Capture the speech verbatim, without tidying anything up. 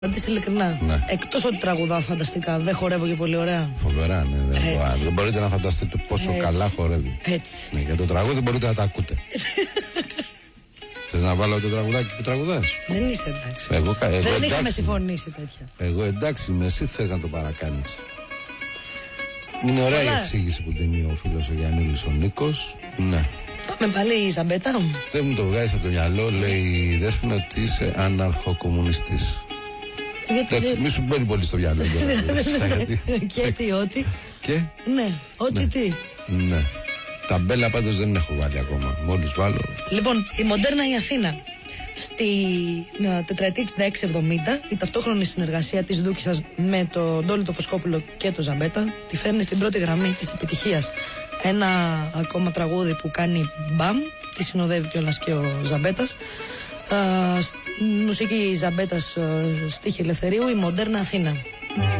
απαντήσει ειλικρινά. Ναι. Εκτός ότι τραγουδάω φανταστικά, δεν χορεύω και πολύ ωραία. Φοβερά, ναι. Δεν, δεν μπορείτε να φανταστείτε πόσο Έτσι. καλά χορεύει. Έτσι. Ναι, για το τραγούδι μπορείτε να τα ακούτε. Θες να βάλω το τραγουδάκι που τραγουδάς? Δεν είσαι εντάξει. Εγώ, εγώ, δεν εντάξει, είχαμε συμφωνήσει τέτοια. Εγώ εντάξει είμαι, εσύ θες να το παρακάνεις. Είναι ωραία Καλά. η εξήγηση που δίνει ο φίλος ο Γιάννης ο Νίκος. Ναι. Πάμε πάλι η Ζαμπέτα. Δεν μου το βγάζεις από το μυαλό, λέει η Δέσποινα, ότι είσαι αναρχοκομμουνιστής. Γιατί Εντάξει, μη σου μπαίνει πολύ στο μυαλό. Και τι, ότι. Και. Ναι, ότι Ναι. τι. Ναι. Τα μπέλα πάντως δεν έχω βάλει ακόμα. Μόλις βάλω. Λοιπόν, η μοντέρνα η Αθήνα. Στη ε, τετραετία εξήντα έξι εβδομήντα η ταυτόχρονη συνεργασία της Δούκισσας με τον Ντόλι το Φωσκόπουλο και τον Ζαμπέτα τη φέρνει στην πρώτη γραμμή της επιτυχίας. Ένα ακόμα τραγούδι που κάνει μπαμ, τη συνοδεύει κιόλας και ο Ζαμπέτας. Ε, μουσική Ζαμπέτας, ε, στίχη Ελευθερίου, η μοντέρνα Αθήνα.